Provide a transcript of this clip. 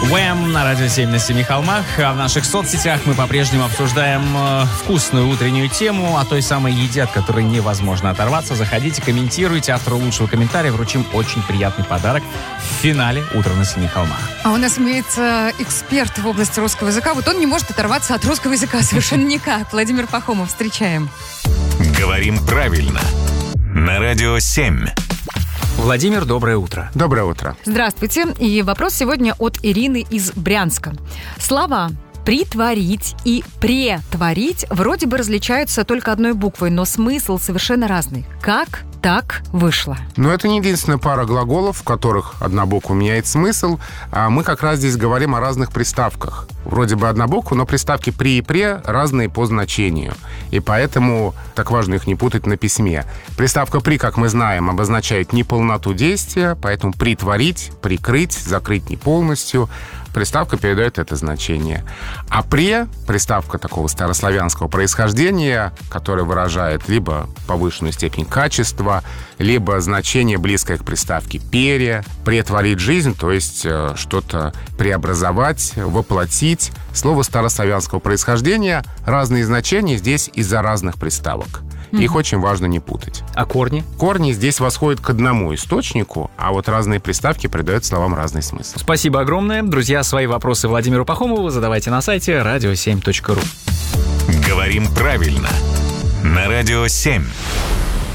Wham! На радио 7 на 7 холмах. А в наших соцсетях мы по-прежнему обсуждаем вкусную утреннюю тему о той самой еде, от которой невозможно оторваться. Заходите, комментируйте. Автору лучшего комментария вручим очень приятный подарок в финале «Утро на 7 холмах». А у нас имеется эксперт в области русского языка. Вот он не может оторваться от русского языка совершенно никак. Владимир Пахомов, встречаем. Говорим правильно. На радио 7. Владимир, доброе утро. Доброе утро. Здравствуйте. И вопрос сегодня от Ирины из Брянска. Слова «притворить» и «претворить» вроде бы различаются только одной буквой, но смысл совершенно разный. Как так вышло? Но это не единственная пара глаголов, в которых одна буква меняет смысл. А мы как раз здесь говорим о разных приставках. Вроде бы одна буква, но приставки «при» и «пре» разные по значению. И поэтому так важно их не путать на письме. Приставка «при», как мы знаем, обозначает неполноту действия, поэтому «притворить», «прикрыть», «закрыть не полностью». Приставка передает это значение. А «пре» — приставка такого старославянского происхождения, которая выражает либо повышенную степень качества, либо значение, близкое к приставке «пере», «претворить жизнь», то есть что-то преобразовать, воплотить. Слово старославянского происхождения, разные значения здесь из-за разных приставок. Их очень важно не путать. А корни? Корни здесь восходят к одному источнику, а вот разные приставки придают словам разный смысл. Спасибо огромное. Друзья, свои вопросы Владимиру Пахомову задавайте на сайте radio7.ru. Говорим правильно. На радио 7.